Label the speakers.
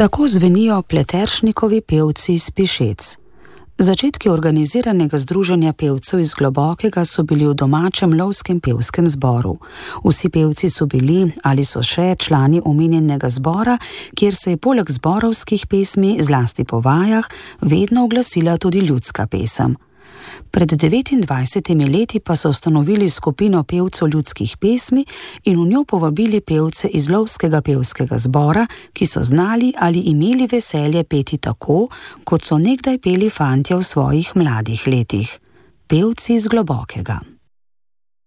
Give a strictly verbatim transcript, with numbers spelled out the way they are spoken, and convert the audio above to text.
Speaker 1: Tako zvenijo Pleteršnikovi pevci iz Pišec. Začetki organiziranega združenja pevcev iz Globokega so bili v domačem lovskem pevskem zboru. Vsi pevci so bili ali so še člani omenjenega zbora, kjer se je poleg zborovskih pesmi, zlasti po vajah, vedno oglasila tudi ljudska pesem. Pred devetindvajsetimi leti pa so ustanovili skupino pevcev ljudskih pesmi in v njo povabili pevce iz lovskega pevskega zbora, ki so znali ali imeli veselje peti tako, kot so nekdaj peli fantje v svojih mladih letih. Pevci iz Globokega.